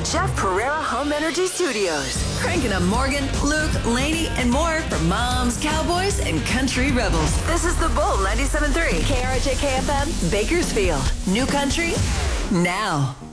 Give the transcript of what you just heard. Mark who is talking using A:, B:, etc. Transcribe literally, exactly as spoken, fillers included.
A: Jeff Pereira Home Energy Studios.
B: Cranking up Morgan, Luke, Laney, and more for moms, cowboys, and country rebels.
A: This is The Bull ninety-seven point three. K R J K F M, Bakersfield. New country, now.